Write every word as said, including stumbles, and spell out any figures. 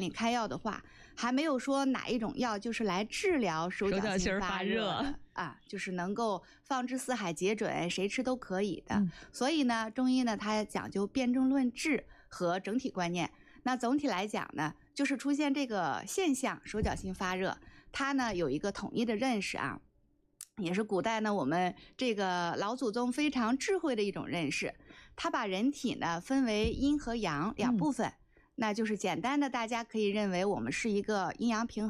里开药的话，还没有说哪一种药就是来治疗手脚心发热的啊，就是能够放之四海皆准，谁吃都可以的。嗯、所以呢，中医呢它讲究辨证论治和整体观念。那总体来讲呢，就是出现这个现象，手脚心发热，它呢有一个统一的认识啊。也是古代呢，我们这个老祖宗非常智慧的一种认识。他把人体呢分为阴和阳两部分，嗯、那就是简单的，大家可以认为我们是一个阴阳平衡。